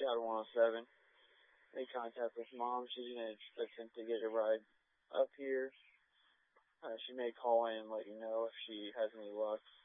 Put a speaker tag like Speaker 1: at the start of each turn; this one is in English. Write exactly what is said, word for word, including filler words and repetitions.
Speaker 1: Shadow one oh seven. Make contact with Mom. She's going to attempt to get a ride up here. Uh, she may call in and let you know if she has any luck.